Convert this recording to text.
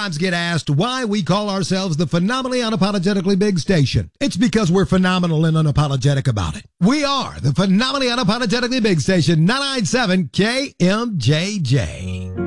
sometimes get asked why we call ourselves the Phenomenally Unapologetically Big Station. It's because we're phenomenal and unapologetic about it. We are the Phenomenally Unapologetically Big Station, 997 KMJJ.